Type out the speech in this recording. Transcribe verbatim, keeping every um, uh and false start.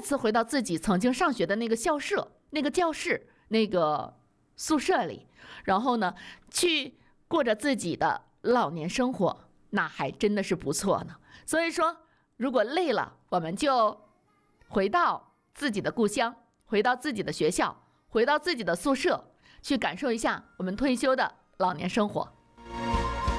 次回到自己曾经上学的那个校舍、那个教室、那个宿舍里，然后呢，去过着自己的老年生活，那还真的是不错呢。所以说，如果累了，我们就回到自己的故乡，回到自己的学校，回到自己的宿舍，去感受一下我们退休的老年生活。